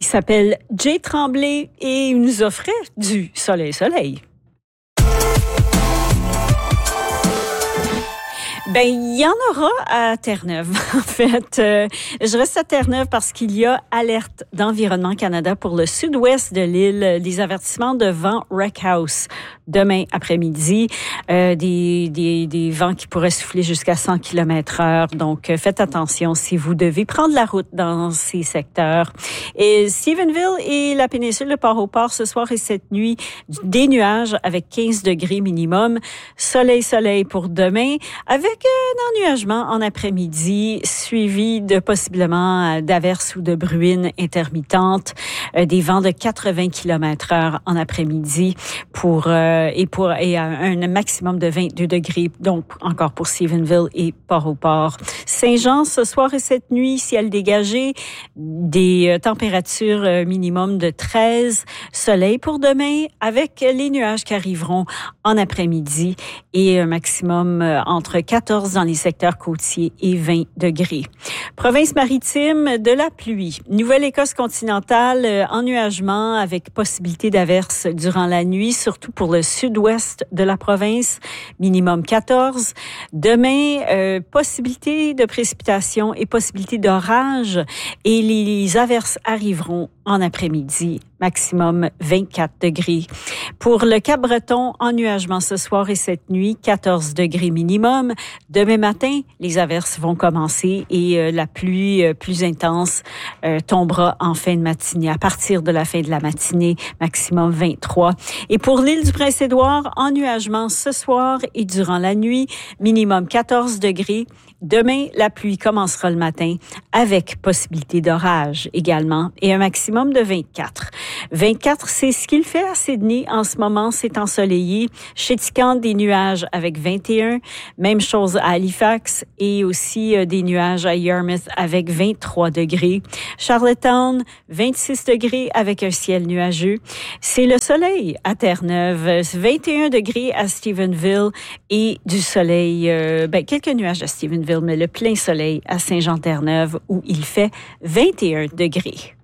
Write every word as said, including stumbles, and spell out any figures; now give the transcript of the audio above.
s'appelle Jay Tremblay et il nous offrait du soleil soleil. Ben, il y en aura à Terre-Neuve. En fait, euh, je reste à Terre-Neuve parce qu'il y a alerte d'Environnement Canada pour le sud-ouest de l'île, des avertissements de vent Wreck House demain après-midi, euh, des, des, des vents qui pourraient souffler jusqu'à cent kilomètres heure. Donc, euh, faites attention si vous devez prendre la route dans ces secteurs. Et Stephenville et la péninsule de Port-au-Port ce soir et cette nuit, des nuages avec quinze degrés minimum. Soleil, soleil pour demain, avec un ennuagement en après-midi, suivi de possiblement d'averses ou de bruines intermittentes, euh, des vents de quatre-vingts kilomètres heure en après-midi pour euh, et pour et un maximum de vingt-deux degrés, donc encore pour Stephenville et Port-au-Port. Saint-Jean ce soir et cette nuit, ciel dégagé, des euh, températures euh, minimum de treize, soleil pour demain avec les nuages qui arriveront en après-midi et un maximum euh, entre quatorze dans les secteurs côtiers et vingt degrés. Province maritime, de la pluie. Nouvelle-Écosse continentale, euh, ennuagement avec possibilité d'averses durant la nuit, surtout pour le sud-ouest de la province, minimum quatorze. Demain, euh, possibilité de précipitations et possibilité d'orage et les averses arriveront en après-midi, maximum vingt-quatre degrés. Pour le Cap-Breton, ennuagement ce soir et cette nuit, quatorze degrés minimum. Demain matin, les averses vont commencer et euh, la pluie euh, plus intense euh, tombera en fin de matinée. À partir de la fin de la matinée, maximum vingt-trois. Et pour l'île du Prince-Édouard, ennuagement ce soir et durant la nuit, minimum quatorze degrés. Demain, la pluie commencera le matin avec possibilité d'orage également et un maximum de vingt-quatre. vingt-quatre, c'est ce qu'il fait à Sydney en ce moment, c'est ensoleillé. Chéticant, des nuages avec vingt et un. Même chose à Halifax et aussi euh, des nuages à Yarmouth avec vingt-trois degrés. Charlottetown, vingt-six degrés avec un ciel nuageux. C'est le soleil à Terre-Neuve, vingt et un degrés à Stephenville et du soleil, euh, ben, quelques nuages à Stephenville, mais le plein soleil à Saint-Jean-Terre-Neuve où il fait vingt et un degrés.